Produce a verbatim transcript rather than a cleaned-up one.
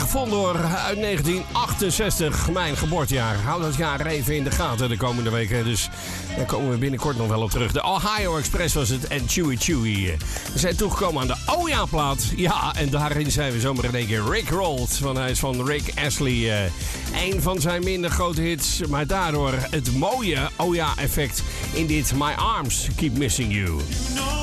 gevonden hoor, uit negentien achtenzestig, mijn geboortejaar. Hou dat jaar even in de gaten de komende weken, dus daar komen we binnenkort nog wel op terug. De Ohio Express was het en Chewy Chewy. We zijn toegekomen aan de Oh Ja-plaat. Ja, en daarin zijn we zomaar in één keer Rick Rolled, want hij is van Rick Astley. Uh, een van zijn minder grote hits, maar daardoor het mooie Oh Ja-effect in dit My Arms Keep Missing You. You know